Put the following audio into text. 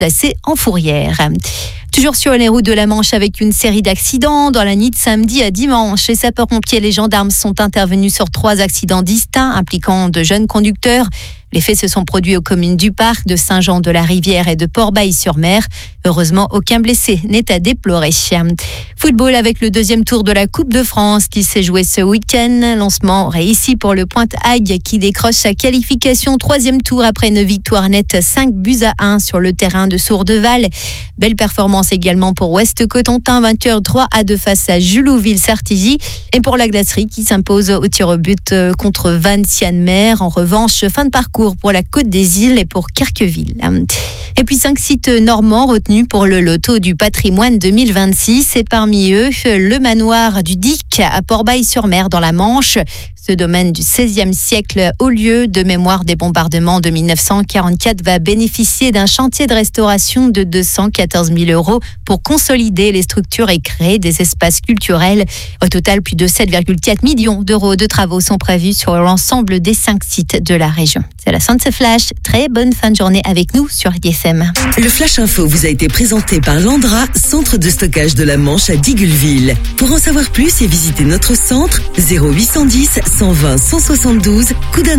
placés en fourrière. Toujours sur les routes de la Manche avec une série d'accidents. Dans la nuit de samedi à dimanche, les sapeurs-pompiers et les gendarmes sont intervenus sur 3 accidents distincts impliquant de jeunes conducteurs. Les faits se sont produits aux communes du Parc, de Saint-Jean-de-la-Rivière et de Port-Bailly-sur-Mer. Heureusement, aucun blessé n'est à déplorer. Football avec le 2e tour de la Coupe de France qui s'est joué ce week-end. Lancement réussi pour le Pointe-Hague qui décroche sa qualification 3e tour après une victoire nette 5-1 sur le terrain de Sourdeval. Belle performance également pour Ouest-Cotentin, vainqueur 3-2 face à Julouville-Sartigy. Et pour la Glacerie qui s'impose au tir au but contre Vannes-Sianemer. En revanche, fin de parcours pour la Côte des Îles et pour Querqueville. Et puis 5 sites normands retenus pour le loto du patrimoine 2026 et parmi eux le manoir du Dic à Port-Bailly-sur-Mer dans la Manche. Ce domaine du XVIe siècle, haut lieu de mémoire des bombardements de 1944, va bénéficier d'un chantier de restauration de 214 000 € pour consolider les structures et créer des espaces culturels. Au total, plus de 7,4 millions d'euros de travaux sont prévus sur l'ensemble des 5 sites de la région. C'est la fin de ce flash. Très bonne fin de journée avec nous sur IDFM. Le Flash Info vous a été présenté par Landra, centre de stockage de la Manche à Digulville. Pour en savoir plus et visiter notre centre, 0810 120 172, coup d'un